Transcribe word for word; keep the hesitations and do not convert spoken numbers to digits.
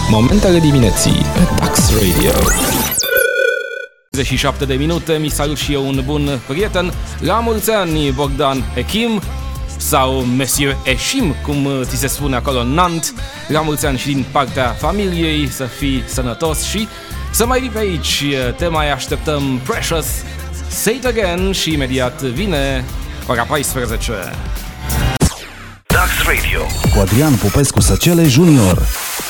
Momentele dimineții pe Dax Radio. treizeci și șapte de minute, mi salut și eu un bun prieten. La mulți ani, Bogdan Echim, sau Monsieur Eșim, cum ți se spune acolo în Nantes. La mulți ani și din partea familiei, să fii sănătos și să mai vii pe aici. Te mai așteptăm, Precious, Say It Again, și imediat vine ora paisprezece. Dax Radio cu Adrian Popescu Săcele Junior.